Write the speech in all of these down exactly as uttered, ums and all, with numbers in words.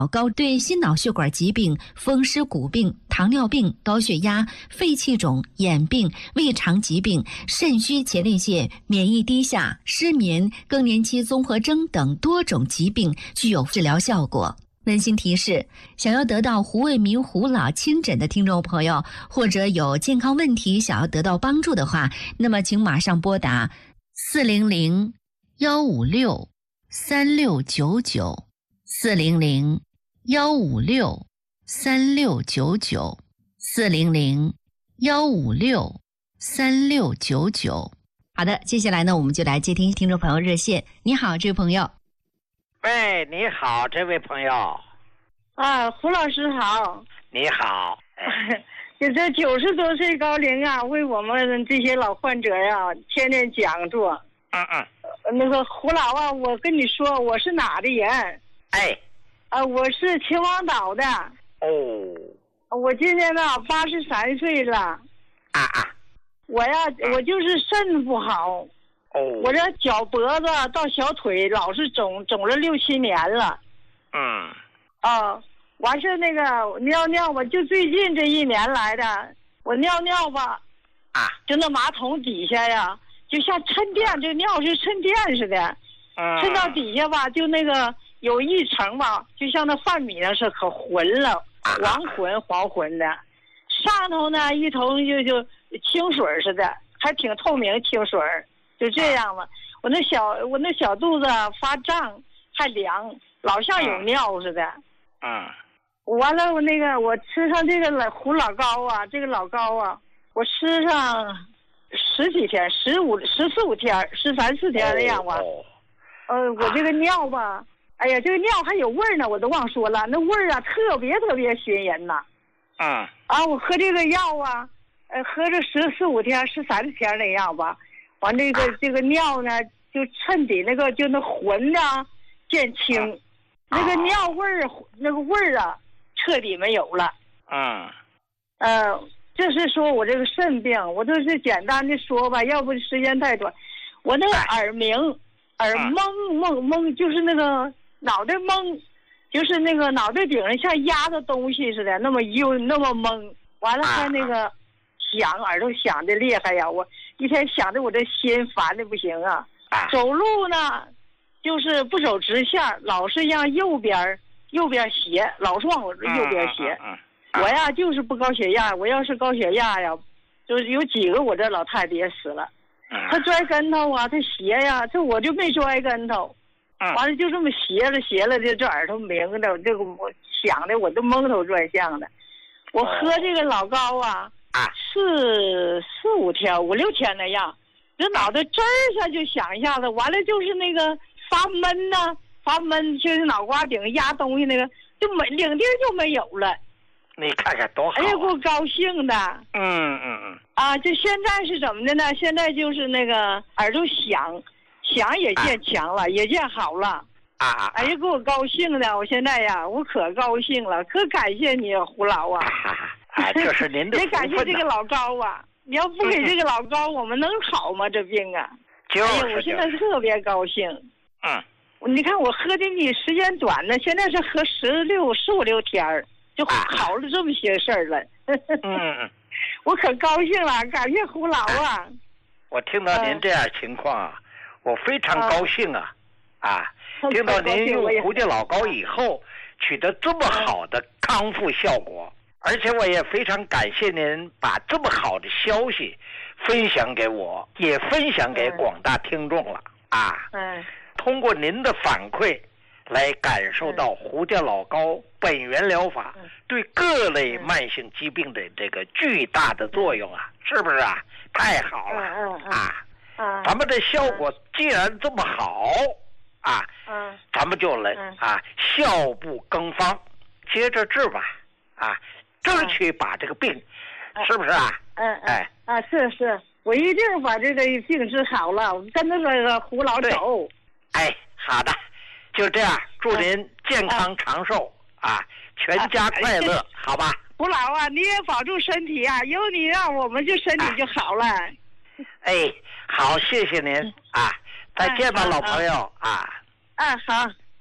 高对心脑血管疾病、风湿骨病、糖尿病、高血压、肺气肿、眼病、胃肠疾病、肾虚前列腺、免疫低下、失眠、更年期综合征等多种疾病具有治疗效果。温馨提示：想要得到胡卫民胡老亲诊的听众朋友，或者有健康问题想要得到帮助的话，那么请马上拨打四零零幺五六三六九九四零零幺五六三六九九四零零幺五六三六九九。好的，接下来呢，我们就来接听听众朋友热线。你好，这位朋友。 喂，你好，这位朋友。 啊，胡老师好。 你好。 你这九十多岁高龄啊，为我们这些老患者呀、啊，天天讲座。 嗯嗯。 那个胡老啊，我跟你说，我是哪的人？ 哎。 啊，我是秦皇岛的。 哦。 我今年呢八十三岁了。 啊啊。 我呀，我就是肾不好。 哦。 我这脚脖子到小腿老是肿，肿了六七年了。 嗯。 啊，完事那个尿尿吧，就最近这一年来的，我尿尿吧， 啊， 就那马桶底下呀，就像沉淀，这尿是沉淀似的。 嗯。 沉到底下吧，就那个。有一层吧，就像那饭米那是可浑了，黄浑黄浑的，上头呢一头就就清水似的，还挺透明清水，就这样了。我那小我那小肚子发胀，还凉，老像有尿似的。 嗯。 完了，我那个我吃上这个老胡老膏啊，这个老膏啊，我吃上十几天，十五十四五天，十三四天那样吧。 哦。 呃，我这个尿吧。哎呀，这个尿还有味儿呢，我都忘说了，那味儿啊特别特别熏人呐。 嗯。 啊，我喝这个药啊，呃，喝着十四五天、十三天那样吧，完这个、啊、这个尿呢，就衬底那个就那浑呢渐清，啊、那个尿味儿、啊、那个味儿啊彻底没有了。 嗯。 呃，这是说我这个肾病，我都是简单的说吧，要不时间太短，我那个耳鸣、哎、耳蒙蒙蒙，就是那个。脑袋懵，就是那个脑袋顶上像压着东西似的，那么幽那么懵，完了还那个响，耳朵响的厉害呀！我一天想的我这心烦的不行啊。走路呢，就是不走直线，老是让右边右边斜，老是往我右边斜。我呀就是不高血压，我要是高血压呀，就是有几个我这老太太也死了。她摔跟头啊，她斜呀，这我就没摔跟头。完了就这么斜了斜了的，这耳朵鸣的，这个我想的我都蒙头转向的。我喝这个老膏啊，四四五天五六天那样，这脑袋这儿下就响一下子，完了就是那个发闷呐、啊，发闷就是脑瓜顶压东西那个，就没领地就没有了。 你看看多好、啊！ 哎呀，给我高兴的。 嗯嗯嗯。 啊，就现在是怎么的呢？现在就是那个耳朵响。想也见强了、啊，也见好了啊！ 哎呀，给我高兴的，我现在呀，我可高兴了，可感谢你胡老啊！ 啊，这是您的福分、啊、 也感谢这个老高啊！你要不给这个老高，我们能好吗？这病啊！ 就是、 哎呀，我现在特别高兴。 嗯。 你看我喝的比时间短呢，现在是喝十六十五六天儿，就好了这么些事儿了。 嗯嗯。 我可高兴了，感谢胡老啊！ 我听到您这样情况啊。嗯，我非常高兴啊，啊，听到您用胡家老膏以后取得这么好的康复效果，而且我也非常感谢您把这么好的消息分享给我，也分享给广大听众了啊。嗯，通过您的反馈来感受到胡家老膏本源疗法对各类慢性疾病的这个巨大的作用啊，是不是啊？太好了啊！咱们的效果既然这么好啊，嗯，咱们就来啊，效不更方，接着治吧，啊，争取把这个病，是不是啊？ 嗯哎啊，是是，我一定把这个病治好了，我跟着这个胡老走。 哎，好的，就这样，祝您健康长寿啊，全家快乐，好吧？ 胡老啊，你也保重身体啊，有你让我们就身体就好了。 哎，好，谢谢您啊，再见吧，老朋友啊。 啊，好。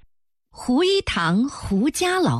胡一堂胡家老。